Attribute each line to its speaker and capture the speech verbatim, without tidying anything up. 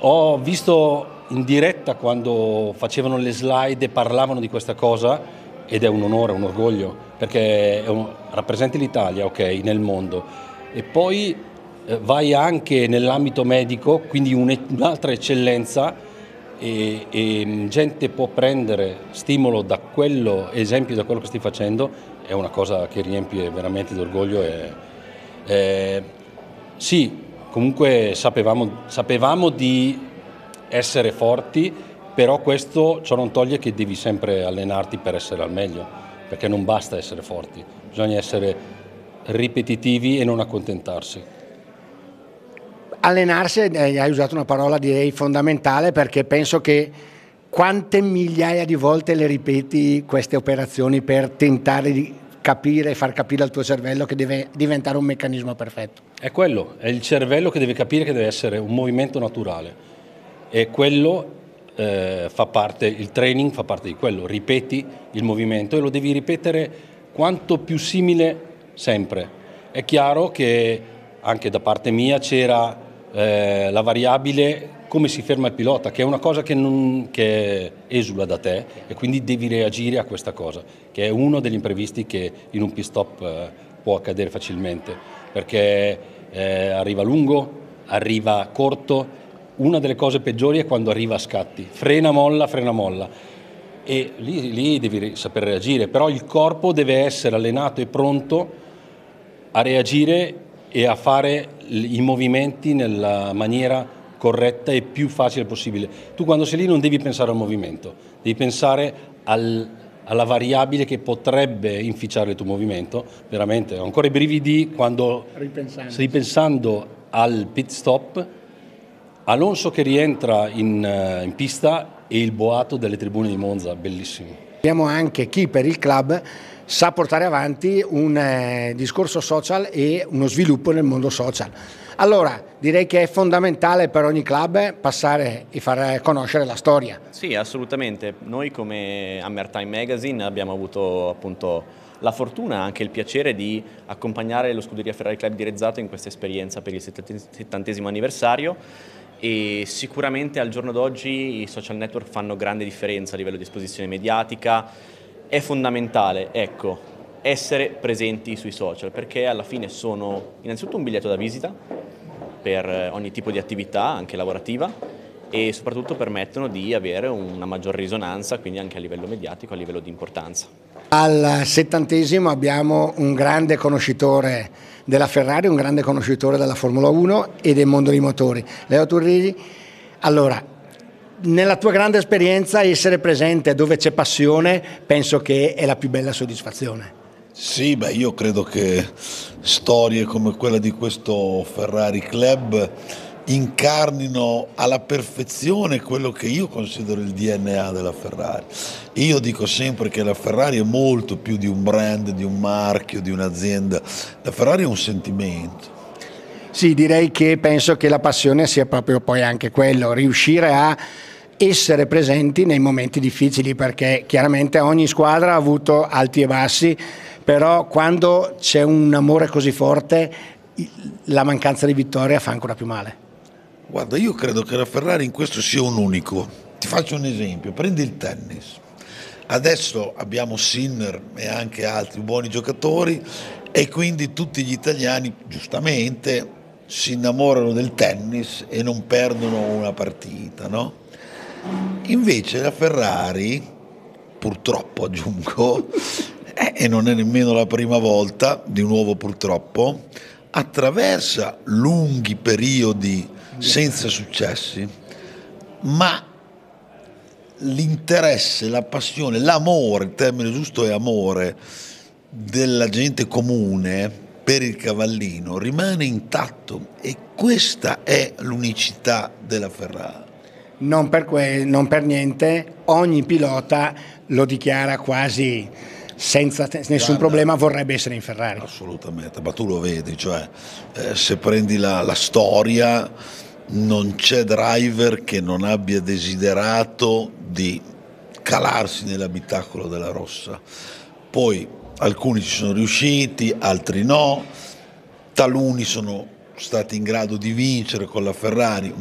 Speaker 1: Ho visto in diretta quando facevano le slide e parlavano di questa cosa ed è un onore, un orgoglio, perché è un, rappresenti l'Italia, ok, nel mondo. E poi eh, vai anche nell'ambito medico, quindi un, un'altra eccellenza e, e gente può prendere stimolo da quello, esempio da quello che stai facendo, è una cosa che riempie veramente d'orgoglio. E, e, sì, comunque sapevamo, sapevamo di essere forti, però questo ciò non toglie che devi sempre allenarti per essere al meglio, perché non basta essere forti, bisogna essere ripetitivi e non accontentarsi.
Speaker 2: Allenarsi, eh, hai usato una parola direi fondamentale, perché penso che quante migliaia di volte le ripeti queste operazioni per tentare di capire e far capire al tuo cervello che deve diventare un meccanismo perfetto.
Speaker 1: È quello, è il cervello che deve capire che deve essere un movimento naturale e quello eh, fa parte, il training fa parte di quello, ripeti il movimento e lo devi ripetere quanto più simile sempre. È chiaro che anche da parte mia c'era eh, la variabile come si ferma il pilota, che è una cosa che, non, che esula da te e quindi devi reagire a questa cosa, che è uno degli imprevisti che in un pit stop eh, può accadere facilmente, perché eh, arriva lungo, arriva corto. Una delle cose peggiori è quando arriva a scatti, frena, molla, frena, molla e lì, lì devi saper reagire, però il corpo deve essere allenato e pronto a reagire e a fare i movimenti nella maniera corretta e più facile possibile. Tu quando sei lì non devi pensare al movimento, devi pensare al, alla variabile che potrebbe inficiare il tuo movimento. Veramente ho ancora i brividi quando
Speaker 2: Ripensando.
Speaker 1: stai pensando al pit stop, Alonso che rientra in, in pista e il boato delle tribune di Monza, bellissimo.
Speaker 2: Abbiamo anche chi per il club sa portare avanti un eh, discorso social e uno sviluppo nel mondo social. Allora, direi che è fondamentale per ogni club passare e far conoscere la storia.
Speaker 3: Sì, assolutamente. Noi come Hammer Time Magazine abbiamo avuto appunto la fortuna e anche il piacere di accompagnare lo Scuderia Ferrari Club di Rezzato in questa esperienza per il settantesimo anniversario. E sicuramente al giorno d'oggi i social network fanno grande differenza a livello di esposizione mediatica. È fondamentale, ecco, essere presenti sui social, perché alla fine sono innanzitutto un biglietto da visita per ogni tipo di attività, anche lavorativa, e soprattutto permettono di avere una maggior risonanza, quindi anche a livello mediatico, a livello di importanza.
Speaker 2: Al settantesimo abbiamo un grande conoscitore della Ferrari, un grande conoscitore della Formula uno e del mondo dei motori, Leo Turriri. Allora, nella tua grande esperienza essere presente dove c'è passione penso che è la più bella soddisfazione.
Speaker 4: Sì, beh, io credo che storie come quella di questo Ferrari Club incarnino alla perfezione quello che io considero il D N A della Ferrari. Io dico sempre che la Ferrari è molto più di un brand, di un marchio, di un'azienda. La Ferrari è un sentimento.
Speaker 2: Sì, direi che penso che la passione sia proprio poi anche quello, riuscire a essere presenti nei momenti difficili, perché chiaramente ogni squadra ha avuto alti e bassi, però quando c'è un amore così forte la mancanza di vittoria fa ancora più male.
Speaker 4: Guarda, io credo che la Ferrari in questo sia un unico. Ti faccio un esempio, prendi il tennis. Adesso abbiamo Sinner e anche altri buoni giocatori e quindi tutti gli italiani, giustamente, si innamorano del tennis e non perdono una partita, no? Invece la Ferrari, purtroppo aggiungo, eh, e non è nemmeno la prima volta, di nuovo purtroppo, attraversa lunghi periodi senza successi, ma l'interesse, la passione, l'amore, il termine giusto è amore, della gente comune per il cavallino rimane intatto e questa è l'unicità della Ferrari.
Speaker 2: Non per, que- non per niente ogni pilota lo dichiara quasi senza te- nessun Guarda, problema, vorrebbe essere in Ferrari.
Speaker 4: Assolutamente, ma tu lo vedi, cioè eh, se prendi la, la storia non c'è driver che non abbia desiderato di calarsi nell'abitacolo della rossa. Poi alcuni ci sono riusciti, altri no, taluni sono stati in grado di vincere con la Ferrari,